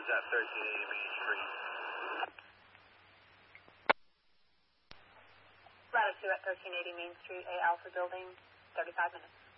at 1380 Main Street. Latitude at 1380 Main Street, A Alpha Building, 35 minutes.